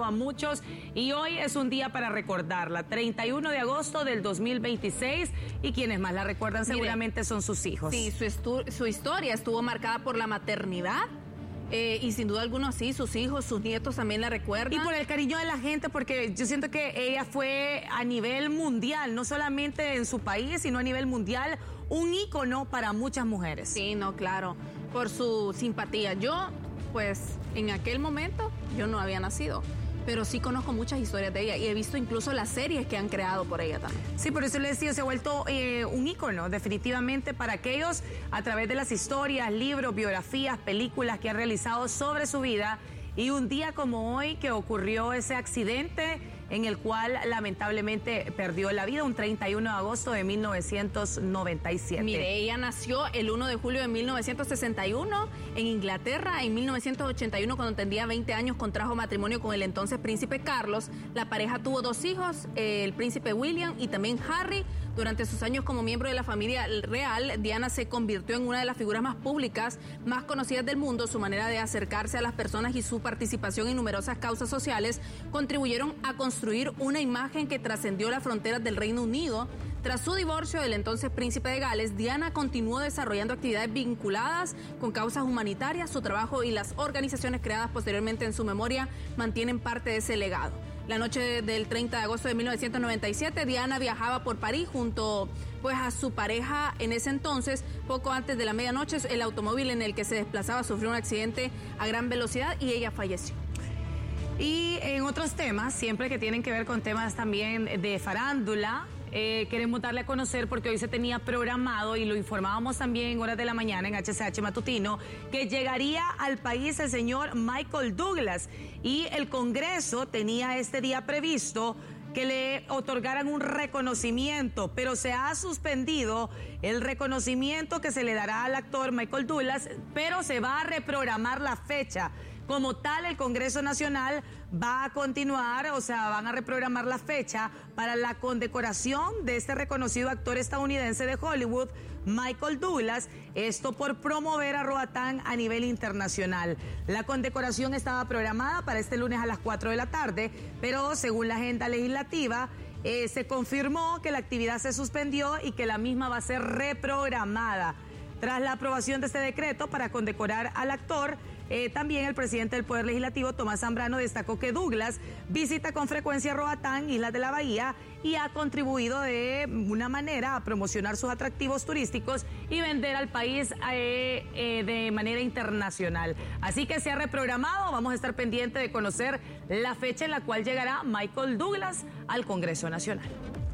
a muchos y hoy es un día para recordarla, 31 de agosto del 2026, y quienes más la recuerdan seguramente son sus hijos. Sí, su historia estuvo marcada por la maternidad. Y sin duda alguna sí, sus hijos, sus nietos también la recuerdan. Y por el cariño de la gente, porque yo siento que ella fue a nivel mundial, no solamente en su país, sino a nivel mundial, un ícono para muchas mujeres. Sí, no, claro, por su simpatía. Yo, pues, en aquel momento, yo no había nacido, pero sí conozco muchas historias de ella y he visto incluso las series que han creado por ella también. Sí, por eso le decía, se ha vuelto un ícono definitivamente para aquellos a través de las historias, libros, biografías, películas que han realizado sobre su vida. Y un día como hoy que ocurrió ese accidente en el cual lamentablemente perdió la vida, un 31 de agosto de 1997. Mire, ella nació el 1 de julio de 1961 en Inglaterra. En 1981, cuando tendría 20 años, contrajo matrimonio con el entonces príncipe Carlos. La pareja tuvo 2 hijos, el príncipe William y también Harry. Durante sus años como miembro de la familia real, Diana se convirtió en una de las figuras más públicas, más conocidas del mundo. Su manera de acercarse a las personas y su participación en numerosas causas sociales contribuyeron a construir una imagen que trascendió las fronteras del Reino Unido. Tras su divorcio del entonces príncipe de Gales, Diana continuó desarrollando actividades vinculadas con causas humanitarias. Su trabajo y las organizaciones creadas posteriormente en su memoria mantienen parte de ese legado. La noche del 30 de agosto de 1997, Diana viajaba por París junto a su pareja en ese entonces. Poco antes de la medianoche, el automóvil en el que se desplazaba sufrió un accidente a gran velocidad y ella falleció. Y en otros temas, siempre que tienen que ver con temas también de farándula, queremos darle a conocer, porque hoy se tenía programado y lo informábamos también en horas de la mañana en HCH Matutino, que llegaría al país el señor Michael Douglas, y el Congreso tenía este día previsto que le otorgaran un reconocimiento, pero se ha suspendido el reconocimiento que se le dará al actor Michael Douglas, pero se va a reprogramar la fecha. Como tal, el Congreso Nacional va a continuar, o sea, van a reprogramar la fecha para la condecoración de este reconocido actor estadounidense de Hollywood, Michael Douglas, esto por promover a Roatán a nivel internacional. La condecoración estaba programada para este lunes a las 4 de la tarde, pero según la agenda legislativa, se confirmó que la actividad se suspendió y que la misma va a ser reprogramada. Tras la aprobación de este decreto para condecorar al actor, también el presidente del Poder Legislativo, Tomás Zambrano, destacó que Douglas visita con frecuencia Roatán, Islas de la Bahía, y ha contribuido de una manera a promocionar sus atractivos turísticos y vender al país de manera internacional. Así que se ha reprogramado, vamos a estar pendientes de conocer la fecha en la cual llegará Michael Douglas al Congreso Nacional.